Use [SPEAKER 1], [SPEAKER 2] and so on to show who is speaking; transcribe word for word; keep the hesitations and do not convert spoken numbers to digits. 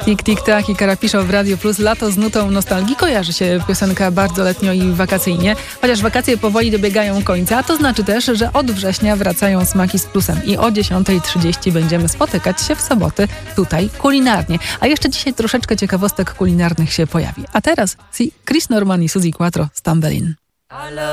[SPEAKER 1] Tik, tik, tak i Karapiszo w Radio Plus. Lato z nutą nostalgii. Kojarzy się piosenka bardzo letnio i wakacyjnie. Chociaż wakacje powoli dobiegają końca, a to znaczy też, że od września wracają smaki z plusem. I o dziesiąta trzydzieści będziemy spotykać się w soboty tutaj kulinarnie. A jeszcze dzisiaj troszeczkę ciekawostek kulinarnych się pojawi. A teraz si Chris Norman i Suzy Quattro, Stumbling.